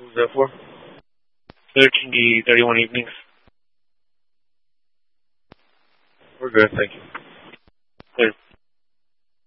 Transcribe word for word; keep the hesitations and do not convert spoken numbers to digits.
Who's that for? thirteen D thirty-one evenings. We're good, thank you. Clear.